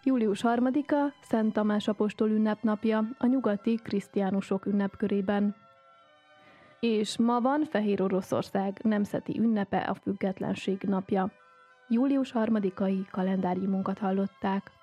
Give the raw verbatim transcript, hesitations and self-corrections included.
július harmadika Szent Tamás apostol ünnepnapja a nyugati krisztiánusok ünnepkörében. És ma van Fehér Oroszország nemzeti ünnepe, a Függetlenség napja. július harmadikai kalendáriumunkat hallották.